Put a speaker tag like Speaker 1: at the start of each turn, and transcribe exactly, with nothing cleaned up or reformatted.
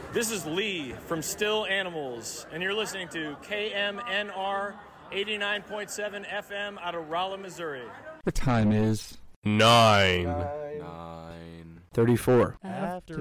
Speaker 1: This is Lee from Still Animals, and you're listening to K M N R eighty-nine point seven F M out of Rolla, Missouri.
Speaker 2: The time is
Speaker 3: Nine.
Speaker 4: Nine.
Speaker 2: thirty-four.
Speaker 5: Uh,